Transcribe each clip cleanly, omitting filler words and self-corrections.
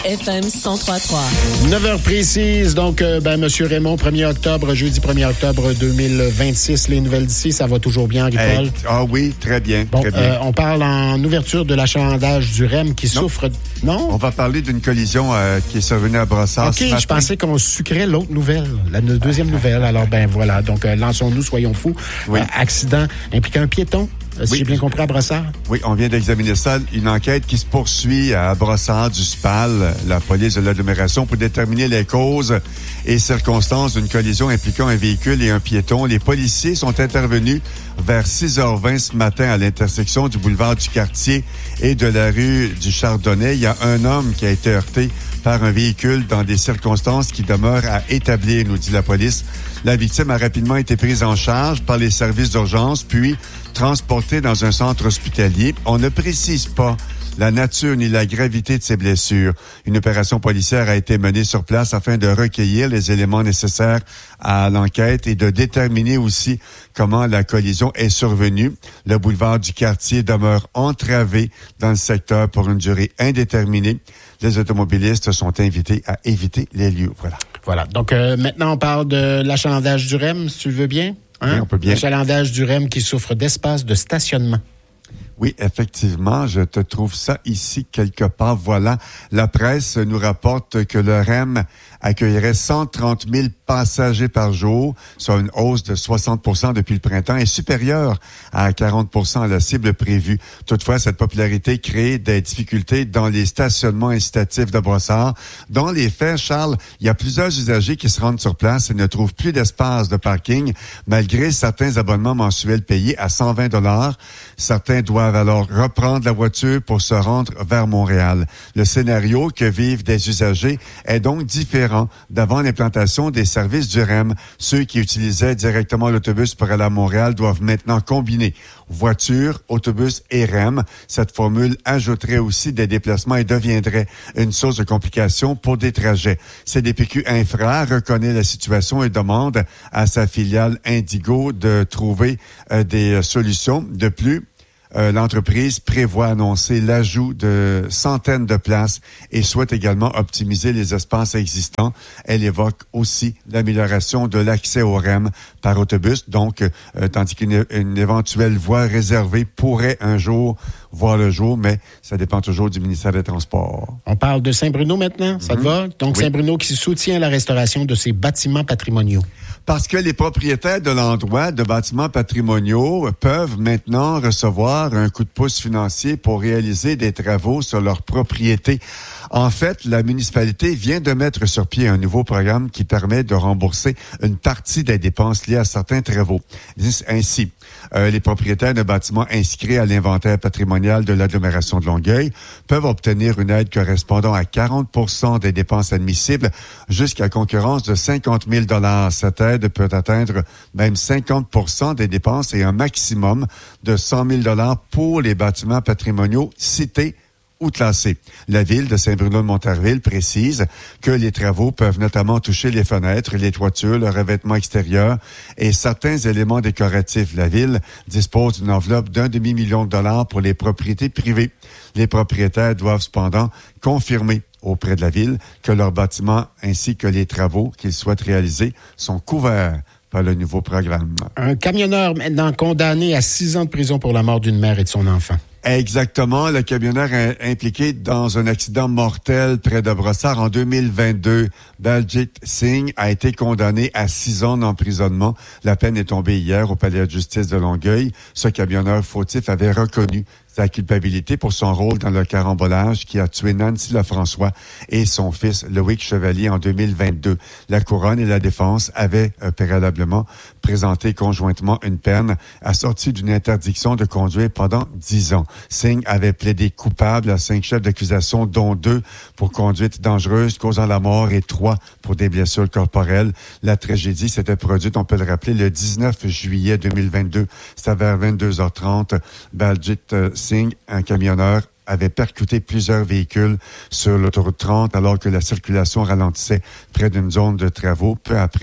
FM 103.3. 9h précise, donc, Monsieur Raymond, 1er octobre, jeudi 1er octobre 2026, les nouvelles d'ici, ça va toujours bien, Henri-Paul? Oui, très bien, bon, très bien. On parle en ouverture de l'achalandage du REM qui souffre... Non? On va parler d'une collision qui est survenue à Brossard. OK, je pensais qu'on sucrait l'autre nouvelle, la deuxième nouvelle. Alors, voilà, donc lançons-nous, soyons fous. Oui. Accident impliquant un piéton. Si j'ai bien compris, à Brossard? Oui, on vient d'examiner ça. Une enquête qui se poursuit à Brossard du SPAL, la police de l'agglomération, pour déterminer les causes et circonstances d'une collision impliquant un véhicule et un piéton. Les policiers sont intervenus vers 6h20 ce matin à l'intersection du boulevard du Quartier et de la rue du Chardonnay. Il y a un homme qui a été heurté par un véhicule dans des circonstances qui demeurent à établir, nous dit la police. La victime a rapidement été prise en charge par les services d'urgence, puis transportée dans un centre hospitalier. On ne précise pas la nature ni la gravité de ses blessures. Une opération policière a été menée sur place afin de recueillir les éléments nécessaires à l'enquête et de déterminer aussi comment la collision est survenue. Le boulevard du Quartier demeure entravé dans le secteur pour une durée indéterminée. Les automobilistes sont invités à éviter les lieux. Voilà. Donc, maintenant, on parle de l'achalandage du REM, si tu le veux bien. Hein? Oui, on peut bien. L'achalandage du REM qui souffre d'espace de stationnement. Oui, effectivement, je te trouve ça ici quelque part. Voilà, la presse nous rapporte que le REM accueillerait 130 000 passagers par jour, soit une hausse de 60 % depuis le printemps et supérieure à 40 % à la cible prévue. Toutefois, cette popularité crée des difficultés dans les stationnements incitatifs de Brossard. Dans les faits, Charles, il y a plusieurs usagers qui se rendent sur place et ne trouvent plus d'espace de parking, malgré certains abonnements mensuels payés à 120 $. Certains doivent alors reprendre la voiture pour se rendre vers Montréal. Le scénario que vivent des usagers est donc différent d'avant l'implantation des services du REM. Ceux qui utilisaient directement l'autobus pour aller à Montréal doivent maintenant combiner voiture, autobus et REM. Cette formule ajouterait aussi des déplacements et deviendrait une source de complications pour des trajets. CDPQ Infra reconnaît la situation et demande à sa filiale Indigo de trouver des solutions. De plus, l'entreprise prévoit annoncer l'ajout de centaines de places et souhaite également optimiser les espaces existants. Elle évoque aussi l'amélioration de l'accès au REM par autobus, donc tandis qu'une éventuelle voie réservée pourrait un jour voir le jour, mais ça dépend toujours du ministère des Transports. On parle de Saint-Bruno maintenant, ça te va? Donc oui. Saint-Bruno qui soutient la restauration de ses bâtiments patrimoniaux. Parce que les propriétaires de l'endroit de bâtiments patrimoniaux peuvent maintenant recevoir un coup de pouce financier pour réaliser des travaux sur leur propriété. En fait, la municipalité vient de mettre sur pied un nouveau programme qui permet de rembourser une partie des dépenses liées à certains travaux. Ainsi, les propriétaires de bâtiments inscrits à l'inventaire patrimonial de l'agglomération de Longueuil peuvent obtenir une aide correspondant à 40 % des dépenses admissibles jusqu'à concurrence de 50 000 $. Cette aide peut atteindre même 50 % des dépenses et un maximum de 100 000 $ pour les bâtiments patrimoniaux cités ou classés. La ville de Saint-Bruno-de-Montarville précise que les travaux peuvent notamment toucher les fenêtres, les toitures, le revêtement extérieur et certains éléments décoratifs. La ville dispose d'une enveloppe d'1 demi-million de $ pour les propriétés privées. Les propriétaires doivent cependant confirmer auprès de la ville que leurs bâtiments ainsi que les travaux qu'ils souhaitent réaliser sont couverts par le nouveau programme. Un camionneur maintenant condamné à 6 ans de prison pour la mort d'une mère et de son enfant. Exactement. Le camionneur impliqué dans un accident mortel près de Brossard en 2022, Baljit Singh, a été condamné à 6 ans d'emprisonnement. La peine est tombée hier au palais de justice de Longueuil. Ce camionneur fautif avait reconnu sa culpabilité pour son rôle dans le carambolage qui a tué Nancy Lefrançois et son fils Loïc Chevalier en 2022. La Couronne et la Défense avaient préalablement présenté conjointement une peine assortie d'une interdiction de conduire pendant 10 ans. Singh avait plaidé coupable à 5 chefs d'accusation, dont 2 pour conduite dangereuse causant la mort et 3 pour des blessures corporelles. La tragédie s'était produite, on peut le rappeler, le 19 juillet 2022. C'était vers 22h30. Baljit Singh, un camionneur, avait percuté plusieurs véhicules sur l'autoroute 30 alors que la circulation ralentissait près d'une zone de travaux. Peu après,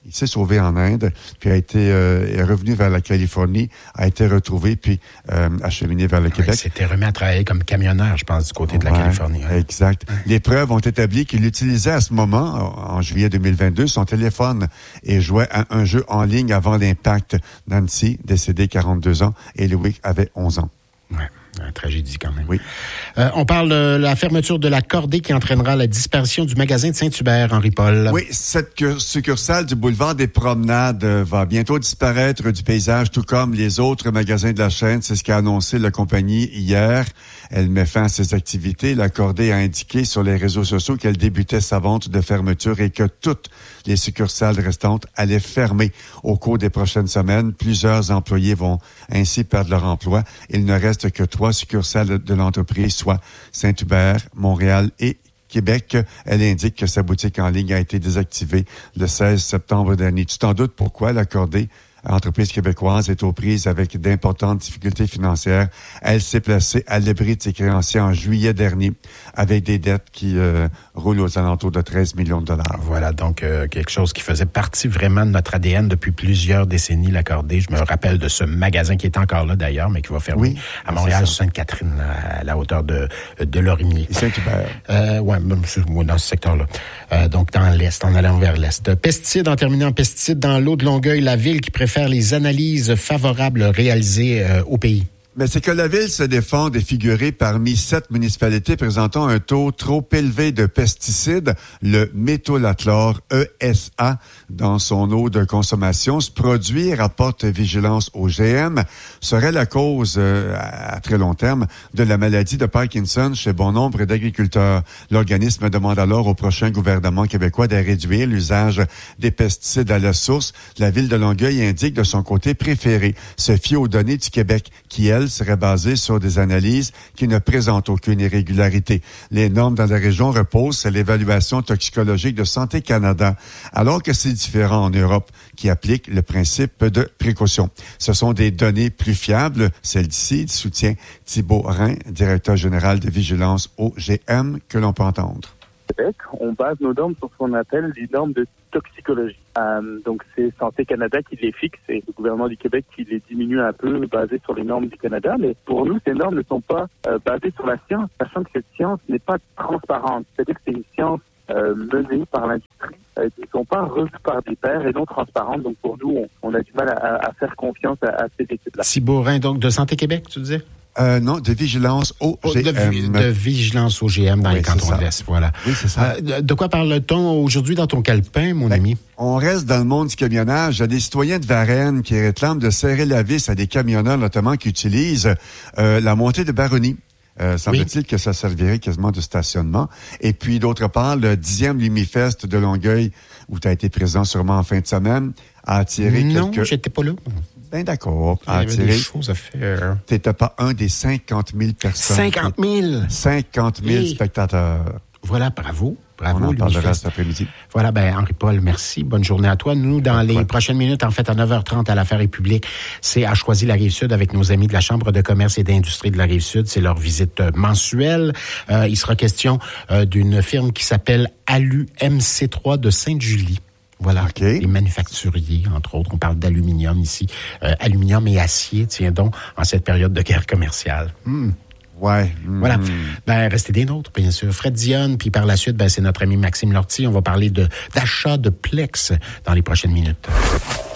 Il s'est sauvé en Inde, puis est revenu vers la Californie, a été retrouvé, puis acheminé vers le Québec. Il s'était remis à travailler comme camionneur, je pense, du côté de la Californie. Ouais. Exact. Les preuves ont établi qu'il utilisait à ce moment, en juillet 2022, son téléphone et jouait à un jeu en ligne avant l'impact. Nancy, décédée 42 ans, et Louis avait 11 ans. Ouais. Une tragédie quand même. Oui. On parle de la fermeture de la Cordée qui entraînera la disparition du magasin de Saint-Hubert, Henri-Paul. Oui, cette succursale du boulevard des Promenades va bientôt disparaître du paysage, tout comme les autres magasins de la chaîne. C'est ce qu'a annoncé la compagnie hier. Elle met fin à ses activités. La Cordée a indiqué sur les réseaux sociaux qu'elle débutait sa vente de fermeture et que toutes les succursales restantes allaient fermer au cours des prochaines semaines. Plusieurs employés vont ainsi perdre leur emploi. Il ne reste que 3 succursales de l'entreprise, soit Saint-Hubert, Montréal et Québec. Elle indique que sa boutique en ligne a été désactivée le 16 septembre dernier. Tu t'en doutes pourquoi la Cordée, entreprise québécoise, est aux prises avec d'importantes difficultés financières. Elle s'est placée à l'abri de ses créanciers en juillet dernier avec des dettes qui roulent aux alentours de 13 millions de dollars. Voilà, donc quelque chose qui faisait partie vraiment de notre ADN depuis plusieurs décennies, la Cordée. Je me rappelle de ce magasin qui est encore là d'ailleurs, mais qui va fermer à Montréal, sur Sainte-Catherine, à la hauteur de Lorimier. Saint-Hubert. Oui, dans ce secteur-là. Donc dans l'Est, en allant vers l'Est. Pesticides, en terminant, pesticides dans l'eau de Longueuil, la ville qui préfère les analyses favorables réalisées au pays. Mais c'est que la ville se défend de figurer parmi 7 municipalités présentant un taux trop élevé de pesticides, le métolachlore, ESA, dans son eau de consommation. Ce produit, rapporte Vigilance OGM, serait la cause, à très long terme, de la maladie de Parkinson chez bon nombre d'agriculteurs. L'organisme demande alors au prochain gouvernement québécois de réduire l'usage des pesticides à la source. La ville de Longueuil indique de son côté préféré se fier aux données du Québec, qui, elles, serait basée sur des analyses qui ne présentent aucune irrégularité. Les normes dans la région reposent sur l'évaluation toxicologique de Santé Canada, alors que c'est différent en Europe, qui applique le principe de précaution. Ce sont des données plus fiables, celles d'ici, soutient Thibault Rhin, directeur général de Vigilance OGM, que l'on peut entendre. Québec, on base nos normes sur ce qu'on appelle les normes de toxicologie. Donc, c'est Santé Canada qui les fixe et le gouvernement du Québec qui les diminue un peu, basé sur les normes du Canada. Mais pour nous, ces normes ne sont pas basées sur la science, sachant que cette science n'est pas transparente. C'est-à-dire que c'est une science menée par l'industrie, qui ne sont pas revues par des pairs et non transparentes. Donc, pour nous, on a du mal à faire confiance à ces études-là. Thibault Rhin, donc, de Santé Québec, tu disais? Non, de Vigilance OGM. De Vigilance OGM dans les cantons de l'Est, voilà. Oui, c'est ça. De quoi parle-t-on aujourd'hui dans ton calepin, mon ami? On reste dans le monde du camionnage. Il y a des citoyens de Varennes qui réclament de serrer la vis à des camionneurs, notamment qui utilisent la montée de Baronnie. Semble-t-il que ça servirait quasiment de stationnement. Et puis, d'autre part, le 10e Lumifest de Longueuil, où tu as été présent sûrement en fin de semaine, a attiré Non, j'étais pas là. Ben d'accord. Il y avait des choses à faire. T'étais pas un des 50 000 personnes. 50 000? 50 000 spectateurs. Voilà, bravo. On en parlera cet après-midi. Voilà, Henri-Paul, merci. Bonne journée à toi. Nous, dans les prochaines minutes, en fait, à 9h30 à l'Affaires et Public, c'est à Choisy la Rive-Sud avec nos amis de la Chambre de commerce et d'industrie de la Rive-Sud. C'est leur visite mensuelle. Il sera question d'une firme qui s'appelle Alu MC3 de Sainte-Julie. Voilà, les manufacturiers, entre autres. On parle d'aluminium ici. Aluminium et acier, tiens donc, en cette période de guerre commerciale. Ouais. Voilà. Restez des nôtres, bien sûr. Fred Dionne, puis par la suite, c'est notre ami Maxime Lortie. On va parler d'achat de Plex dans les prochaines minutes.